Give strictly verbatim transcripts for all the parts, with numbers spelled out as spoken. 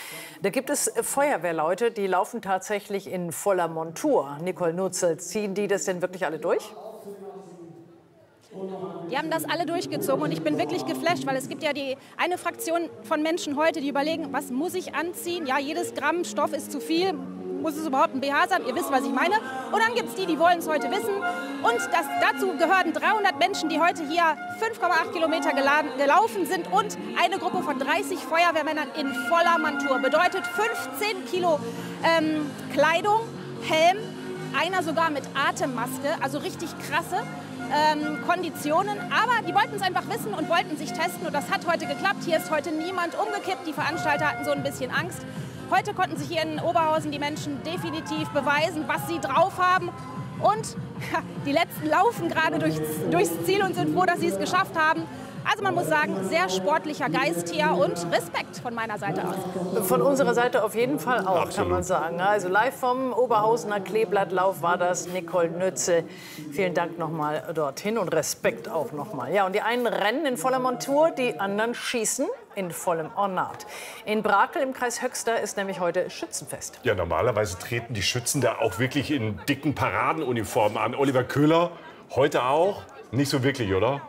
Da gibt es Feuerwehrleute, die laufen tatsächlich in voller Montur. Nicole Nutzel, ziehen die das denn wirklich alle durch? Die haben das alle durchgezogen und ich bin wirklich geflasht, weil es gibt ja die eine Fraktion von Menschen heute, die überlegen, was muss ich anziehen? Ja, jedes Gramm Stoff ist zu viel. Muss es überhaupt ein B H sein? Ihr wisst, was ich meine. Und dann gibt es die, die wollen es heute wissen. Und das, dazu gehören dreihundert Menschen, die heute hier fünf Komma acht Kilometer geladen, gelaufen sind und eine Gruppe von dreißig Feuerwehrmännern in voller Montur. Bedeutet fünfzehn Kilo ähm, Kleidung, Helm, einer sogar mit Atemmaske, also richtig krasse ähm, Konditionen. Aber die wollten es einfach wissen und wollten sich testen und das hat heute geklappt. Hier ist heute niemand umgekippt. Die Veranstalter hatten so ein bisschen Angst. Heute konnten sich hier in Oberhausen die Menschen definitiv beweisen, was sie drauf haben. Und ja, die Letzten laufen gerade durchs, durchs Ziel und sind froh, dass sie es geschafft haben. Also man muss sagen, sehr sportlicher Geist hier und Respekt von meiner Seite aus. Von unserer Seite auf jeden Fall auch, Absolut. Kann man sagen. Also live vom Oberhausener Kleeblattlauf war das Nicole Nütze. Vielen Dank nochmal dorthin und Respekt auch nochmal. Ja, und die einen rennen in voller Montur, die anderen schießen in vollem Ornat. In Brakel im Kreis Höxter ist nämlich heute Schützenfest. Ja, normalerweise treten die Schützen da auch wirklich in dicken Paradenuniformen an. Oliver Köhler, heute auch? Nicht so wirklich, oder?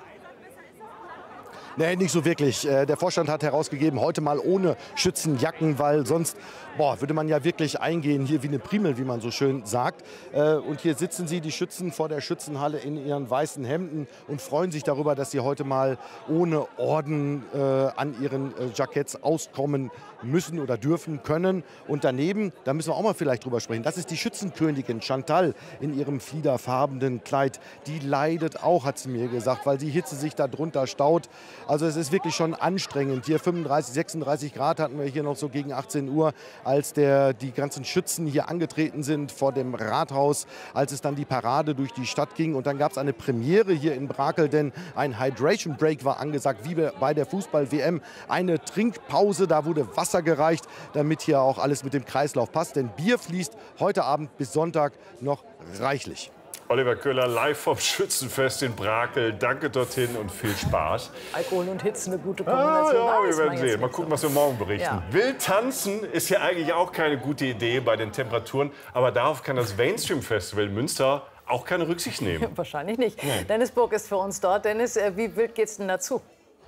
Nee, nicht so wirklich. Der Vorstand hat herausgegeben, heute mal ohne Schützenjacken, weil sonst boah, würde man ja wirklich eingehen, hier wie eine Primel, wie man so schön sagt. Und hier sitzen sie, die Schützen, vor der Schützenhalle in ihren weißen Hemden und freuen sich darüber, dass sie heute mal ohne Orden äh, an ihren äh, Jacketts auskommen müssen oder dürfen können. Und daneben, da müssen wir auch mal vielleicht drüber sprechen, das ist die Schützenkönigin Chantal in ihrem fliederfarbenen Kleid. Die leidet auch, hat sie mir gesagt, weil die Hitze sich da drunter staut. Also es ist wirklich schon anstrengend. Hier fünfunddreißig, sechsunddreißig Grad hatten wir hier noch so gegen achtzehn Uhr, als der, die ganzen Schützen hier angetreten sind vor dem Rathaus, als es dann die Parade durch die Stadt ging. Und dann gab es eine Premiere hier in Brakel, denn ein Hydration Break war angesagt, wie bei der Fußball-W M. Eine Trinkpause, da wurde Wasser gereicht, damit hier auch alles mit dem Kreislauf passt. Denn Bier fließt heute Abend bis Sonntag noch reichlich. Oliver Köhler live vom Schützenfest in Brakel. Danke dorthin und viel Spaß. Alkohol und Hitze, eine gute Ah, Kombination. ja, Ah, wir ist werden man jetzt sehen. Mal nicht gucken, so. was wir morgen berichten. Ja. Wild tanzen ist ja eigentlich auch keine gute Idee bei den Temperaturen. Aber darauf kann das Mainstream Festival in Münster auch keine Rücksicht nehmen. Wahrscheinlich nicht. Nein. Dennis Burg ist für uns dort. Dennis, äh, wie wild geht's denn dazu?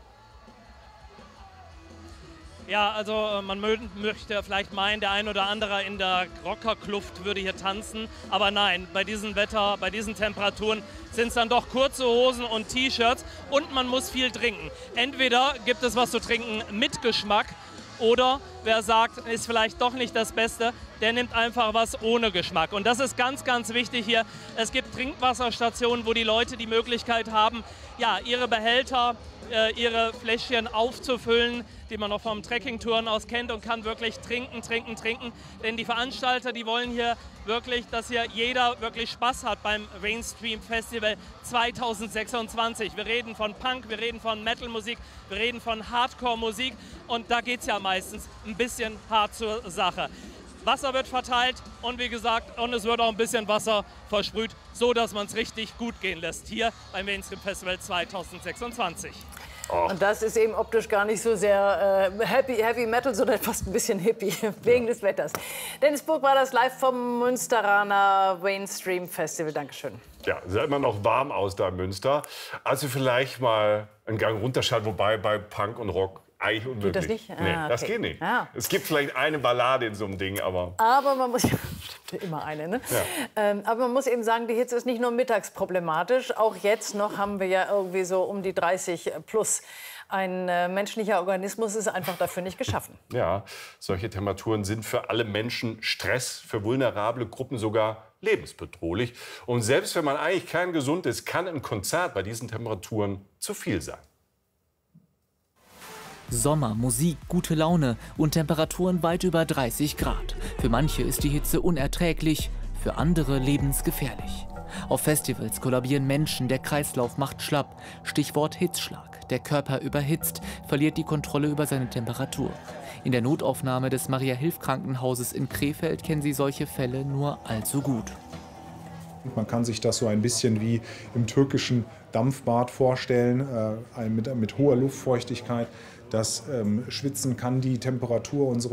Ja, also äh, man mö möchte vielleicht meinen, der ein oder andere in der Rockerkluft würde hier tanzen. Aber nein, bei diesem Wetter, bei diesen Temperaturen sind es dann doch kurze Hosen und T-Shirts. Und man muss viel trinken. Entweder gibt es was zu trinken mit Geschmack oder wer sagt, ist vielleicht doch nicht das Beste, der nimmt einfach was ohne Geschmack. Und das ist ganz, ganz wichtig hier. Es gibt Trinkwasserstationen, wo die Leute die Möglichkeit haben, ja, ihre Behälter, äh, ihre Fläschchen aufzufüllen, die man noch vom Trekkingtouren aus kennt und kann wirklich trinken, trinken, trinken. Denn die Veranstalter, die wollen hier wirklich, dass hier jeder wirklich Spaß hat beim Mainstream Festival zweitausendsechsundzwanzig. Wir reden von Punk, wir reden von Metal-Musik, wir reden von Hardcore-Musik und da geht es ja meistens ein bisschen hart zur Sache. Wasser wird verteilt und wie gesagt, und es wird auch ein bisschen Wasser versprüht, so dass man es richtig gut gehen lässt hier beim Mainstream Festival zweitausendsechsundzwanzig. Oh. Und das ist eben optisch gar nicht so sehr äh, happy, Heavy Metal, sondern fast ein bisschen hippie, wegen des Wetters. Dennis Burg war das live vom Münsteraner Mainstream Festival. Dankeschön. Ja, sah immer noch warm aus da in Münster. Also vielleicht mal einen Gang runterschalten, wobei bei Punk und Rock eigentlich unmöglich. das nicht? Ah, Nee, okay. das geht nicht. Ah. Es gibt vielleicht eine Ballade in so einem Ding, aber... Aber man muss, ja, stimmt ja immer eine, ne? Ja. Ähm, aber man muss eben sagen, die Hitze ist nicht nur mittags problematisch. Auch jetzt noch haben wir ja irgendwie so um die dreißig plus. Ein äh, menschlicher Organismus ist einfach dafür nicht geschaffen. Ja, solche Temperaturen sind für alle Menschen Stress, für vulnerable Gruppen sogar lebensbedrohlich. Und selbst wenn man eigentlich kerngesund ist, kann ein Konzert bei diesen Temperaturen zu viel sein. Sommer, Musik, gute Laune und Temperaturen weit über dreißig Grad. Für manche ist die Hitze unerträglich, für andere lebensgefährlich. Auf Festivals kollabieren Menschen, der Kreislauf macht schlapp. Stichwort Hitzschlag. Der Körper überhitzt, verliert die Kontrolle über seine Temperatur. In der Notaufnahme des Maria-Hilf-Krankenhauses in Krefeld kennen Sie solche Fälle nur allzu gut. Man kann sich das so ein bisschen wie im türkischen Dampfbad vorstellen, äh, mit, mit hoher Luftfeuchtigkeit. Das ähm, Schwitzen kann die Temperatur unseres